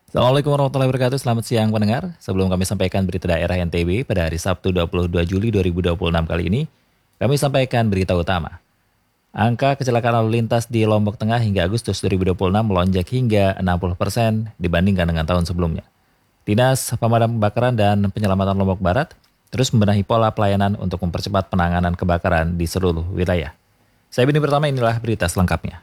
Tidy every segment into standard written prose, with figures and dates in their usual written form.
Assalamualaikum warahmatullahi wabarakatuh. Selamat siang pendengar. Sebelum kami sampaikan berita daerah NTB pada hari Sabtu 22 Juli 2026 kali ini, kami sampaikan berita utama. Angka kecelakaan lalu lintas di Lombok Tengah hingga Agustus 2026 melonjak hingga 60% dibandingkan dengan tahun sebelumnya. Dinas Pemadam Kebakaran dan Penyelamatan Lombok Barat terus membenahi pola pelayanan untuk mempercepat penanganan kebakaran di seluruh wilayah. Saya Bini Pertama, inilah berita selengkapnya.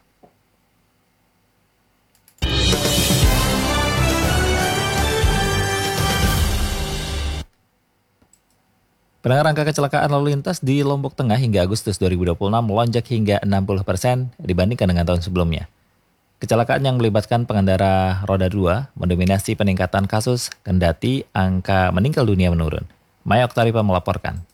Pendengar, angka kecelakaan lalu lintas di Lombok Tengah hingga Agustus 2026 melonjak hingga 60% dibandingkan dengan tahun sebelumnya. Kecelakaan yang melibatkan pengendara roda 2 mendominasi peningkatan kasus, kendati angka meninggal dunia menurun. Maya Oktaripa melaporkan.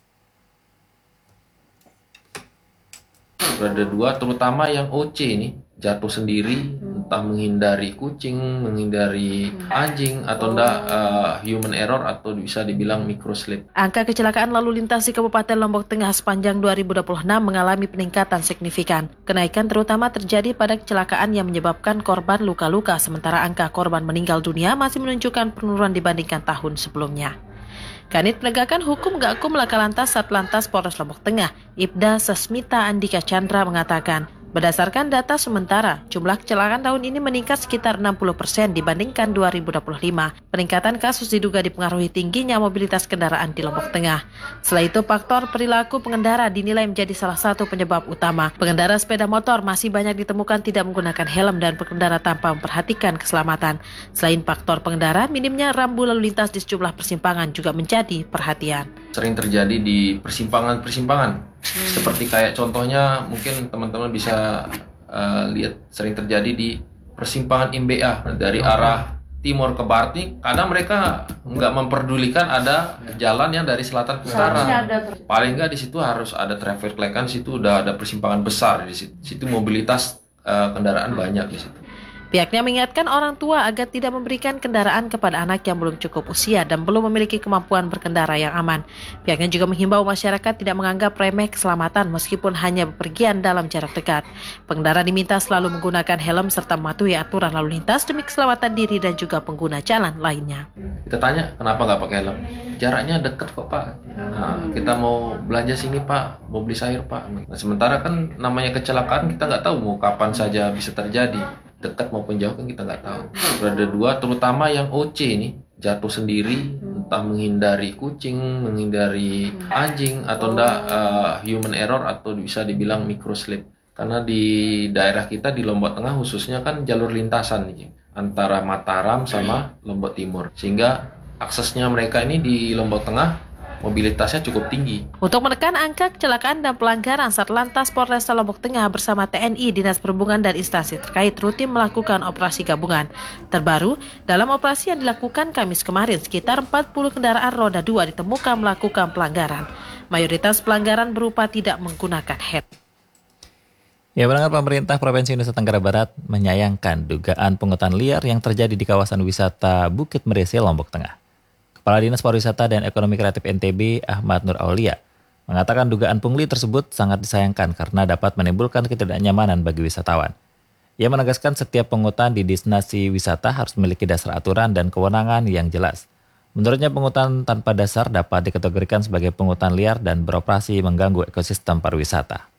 Roda 2 terutama yang OC ini jatuh sendiri, entah menghindari kucing, menghindari anjing, atau human error, atau bisa dibilang microslip. Angka kecelakaan lalu lintas di Kabupaten Lombok Tengah sepanjang 2026 mengalami peningkatan signifikan. Kenaikan terutama terjadi pada kecelakaan yang menyebabkan korban luka-luka, sementara angka korban meninggal dunia masih menunjukkan penurunan dibandingkan tahun sebelumnya. Kanit Penegakan Hukum Gakum Lakalantas Satlantas Polres Lombok Tengah, Ibda Sasmita Andika Chandra mengatakan, berdasarkan data sementara, jumlah kecelakaan tahun ini meningkat sekitar 60% dibandingkan 2025. Peningkatan kasus diduga dipengaruhi tingginya mobilitas kendaraan di Lombok Tengah. Setelah itu, faktor perilaku pengendara dinilai menjadi salah satu penyebab utama. Pengendara sepeda motor masih banyak ditemukan tidak menggunakan helm dan berkendara tanpa memperhatikan keselamatan. Selain faktor pengendara, minimnya rambu lalu lintas di sejumlah persimpangan juga menjadi perhatian. Sering terjadi di persimpangan-persimpangan. Seperti kayak contohnya mungkin teman-teman bisa lihat sering terjadi di persimpangan MBA dari arah timur ke barat nih. Kadang mereka nggak memperdulikan ada jalan yang dari selatan ke utara. Paling nggak di situ harus ada traffic light, kan situ udah ada persimpangan besar di situ. Situ mobilitas kendaraan banyak di situ. Pihaknya mengingatkan orang tua agar tidak memberikan kendaraan kepada anak yang belum cukup usia dan belum memiliki kemampuan berkendara yang aman. Pihaknya juga menghimbau masyarakat tidak menganggap remeh keselamatan meskipun hanya bepergian dalam jarak dekat. Pengendara diminta selalu menggunakan helm serta mematuhi aturan lalu lintas demi keselamatan diri dan juga pengguna jalan lainnya. Kita tanya, kenapa nggak pakai helm? Jaraknya dekat kok Pak. Nah, kita mau belanja sini Pak, mau beli sayur Pak. Nah, sementara kan namanya kecelakaan kita nggak tahu mau kapan saja bisa terjadi. Dekat maupun jauh kan kita nggak tahu. Roda 2 terutama yang OC ini jatuh sendiri, entah menghindari kucing, menghindari anjing, atau human error, atau bisa dibilang microslip. Karena di daerah kita di Lombok Tengah khususnya kan jalur lintasan nih, antara Mataram sama Lombok Timur, sehingga aksesnya mereka ini di Lombok Tengah mobilitasnya cukup tinggi. Untuk menekan angka kecelakaan dan pelanggaran, Satlantas Polresta Lombok Tengah bersama TNI, Dinas Perhubungan dan instansi terkait rutin melakukan operasi gabungan. Terbaru, dalam operasi yang dilakukan Kamis kemarin, sekitar 40 kendaraan roda 2 ditemukan melakukan pelanggaran. Mayoritas pelanggaran berupa tidak menggunakan helm. Ya, pendengar, pemerintah Provinsi Nusa Tenggara Barat menyayangkan dugaan pungutan liar yang terjadi di kawasan wisata Bukit Merese, Lombok Tengah. Kepala Dinas Pariwisata dan Ekonomi Kreatif NTB, Ahmad Nur Aulia, mengatakan dugaan pungli tersebut sangat disayangkan karena dapat menimbulkan ketidaknyamanan bagi wisatawan. Ia menegaskan setiap pungutan di destinasi wisata harus memiliki dasar aturan dan kewenangan yang jelas. Menurutnya, pungutan tanpa dasar dapat dikategorikan sebagai pungutan liar dan beroperasi mengganggu ekosistem pariwisata.